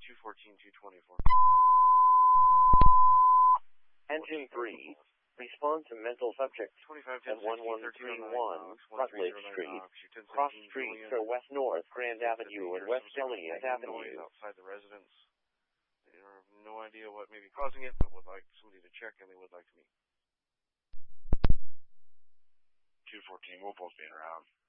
214-224. Engine 3, respond to mental subject at 1131 Rutledge Street, cross streets are West North Grand Avenue and West Elliott Avenue. Outside the residence. They have no idea what may be causing it, but would like somebody to check, and they would like to meet. 214, we'll both be around.